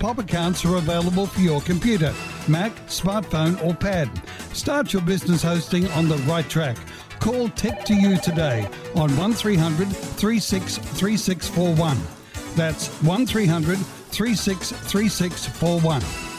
POP accounts are available for your computer, Mac, smartphone or pad. Start your business hosting on the right track. Call Tech2U today on 1300 363641. That's 1300 363641.